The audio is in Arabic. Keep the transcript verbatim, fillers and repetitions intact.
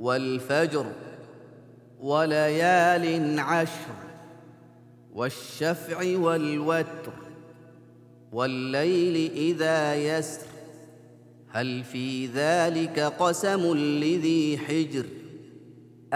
والفجر وليال عشر والشفع والوتر والليل إذا يسر هل في ذلك قسم لذي حجر